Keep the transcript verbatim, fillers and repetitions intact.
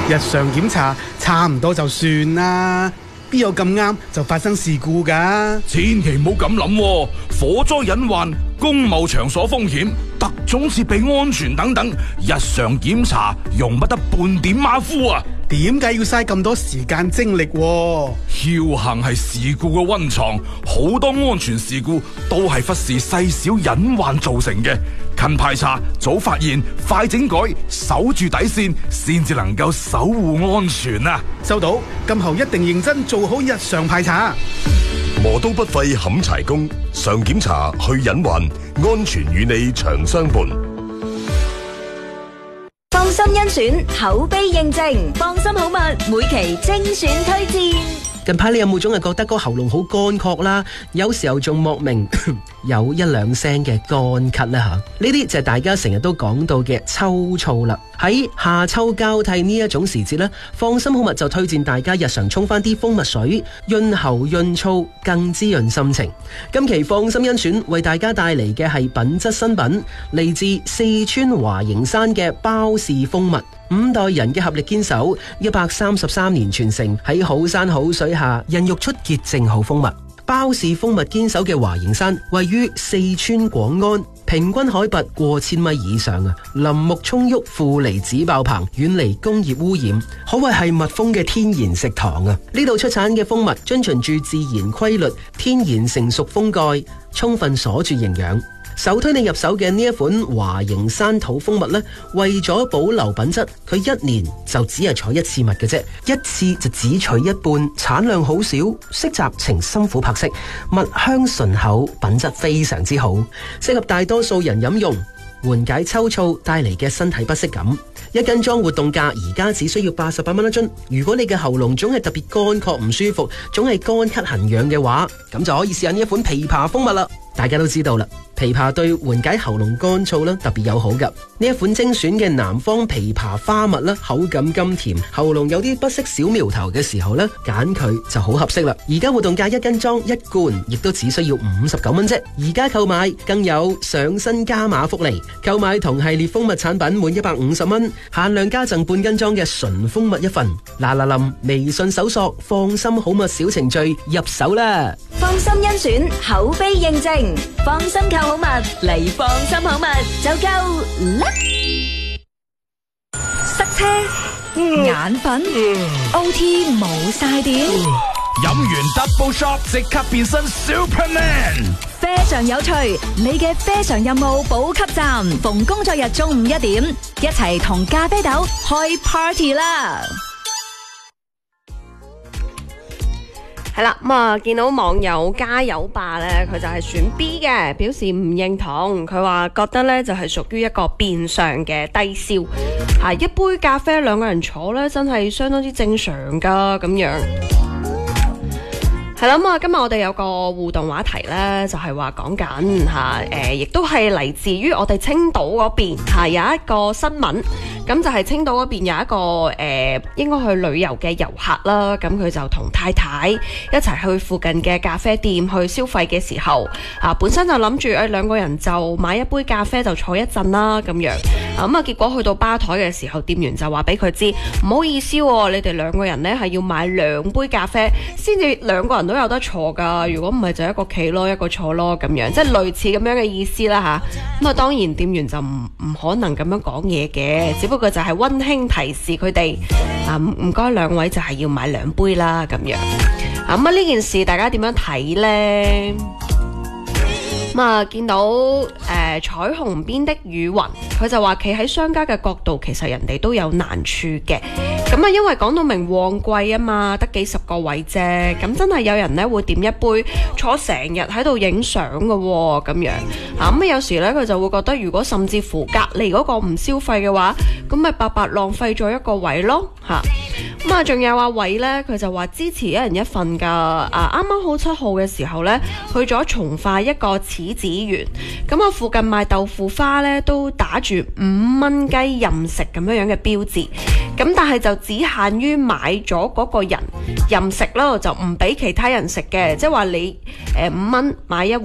日常檢查差唔多就算啦，邊有咁啱就發生事故㗎？ 千祈唔好咁諗喎，火災隱患、公務場所風險、特種設備安全等等，日常檢查容不得半點馬虎啊！ 點解要嘥咁多時間精力喎？ 僥倖係事故嘅溫床，好多安全事故都係忽視細小隱患造成嘅。勤排查、早發現、快整改，守住底線，先至能夠守護安全啊！ 收到，今後一定認真做好日常排查。 磨刀不廢冚柴工，常檢查去隱患，安全與你長相伴。 放心甄選，口碑認證，放心好物，每期精選推薦。 近排你有冇總係覺得個喉嚨好乾涸啦？有時候仲莫名有一兩聲嘅乾咳啦吓，呢啲就係大家成日都講到嘅秋燥啦。喺夏秋交替呢一種時節呢，放心好物就推薦大家日常沖翻啲蜂蜜水，潤喉潤燥，更滋潤心情。今期放心甄選為大家帶嚟嘅係品質新品，嚟自四川華形山嘅包氏蜂蜜。五代人嘅合力堅守，一百三十三年傳承，喺好山好水下孕育出潔淨好蜂蜜。包氏蜂蜜堅守嘅華形山位於四川廣安，平均海拔過千米以上啊，林木蔥鬱，負離子爆棚，遠離工業污染，可謂係蜜蜂嘅天然食堂啊！呢度出產嘅蜂蜜遵循住自然規律，天然成熟蜂蓋，充分鎖住營養。首推你入手嘅呢一款華形山土蜂蜜呢，為咗保留品質，佢一年就只係採一次蜜嘅啫，一次就只取一半，產量好少，色澤呈深琥珀色，蜜香醇厚，品質非常之好，適合大多數人飲用，緩解秋燥帶嚟嘅身體不適感。一斤裝活動價而家只需要八十八蚊一樽。如果你嘅喉嚨總係特別乾涸唔舒服，總係乾咳痕癢嘅話，咁就可以試下呢一款枇杷蜂蜜啦。大家都知道啦，枇杷對緩解喉嚨乾燥啦特別友好噶。呢一款精選嘅南方枇杷花蜜啦，口感甘甜，喉嚨有啲不適小苗頭嘅時候呢，揀佢就好合適啦。而家活動價一斤裝一罐，亦都只需要五十九蚊啫。而家購買更有上新加碼福利，購買同系列蜂蜜產品滿一百五十蚊，限量加贈半斤裝嘅純蜂蜜一份。嗱嗱臨，微信搜索放心好蜜小程序入手啦。 放心甄選，口碑認證，放心購好物嚟，放心好物就夠啦。塞車、眼瞓、O T 冇晒電， 飲完 double shot 即刻變身 Superman。 非常有趣，你嘅非常任務補給站，逢工作日中午一點，一齊同咖啡豆開 party 啦！ 係啦，咁啊見到網友加油霸咧，佢就係選 B 嘅，表示唔認同。佢話覺得咧就係屬於一個變相嘅低消，啊一杯咖啡兩個人坐咧，真係相當之正常噶咁樣。係啦，咁啊今日我哋有個互動話題咧，就係話講緊吓，誒亦都係嚟自於我哋青島嗰邊吓，有一個新聞。咁就係青島嗰邊有一個誒、呃，應該去旅遊嘅遊客啦。咁佢就同太太一齊去附近嘅咖啡店去消費嘅時候，啊本身就諗住誒兩個人就買一杯咖啡就坐一陣啦咁樣。咁啊結果去到吧台嘅時候，店員就話俾佢知唔好意思、哦，你哋兩個人呢係要買兩杯咖啡先至兩個人都有得坐噶。如果唔係就一個企咯，一個坐咯咁樣，即係類似咁樣嘅意思啦吓。咁啊當然店員就唔唔可能咁樣講嘢嘅，只不過就係溫馨提示佢哋啊，唔唔該兩位就係要買兩杯啦咁樣。咁啊呢件事大家點樣睇呢？咁啊見到誒、呃、彩虹邊的雨雲，佢就話企喺商家嘅角度，其實人哋都有難處嘅。咁啊因為講到明旺季啊嘛，得幾十個位啫，咁真係有人咧會點一杯坐成日喺度影相嘅喎咁樣。啊咁啊有時咧佢就會覺得，如果甚至乎隔離嗰個唔消費嘅話，咁咪白白浪費咗一個位咯嚇。咁啊仲有阿偉咧，佢就話支持一人一份㗎。啊啱啱好七號嘅時候咧，去咗從化一個柿子園，咁啊附近賣豆腐花咧都打住五蚊雞任食咁樣樣嘅標誌，咁但係就只限於買咗嗰個人任食咯，就唔俾其他人食嘅，即係話你誒五蚊買一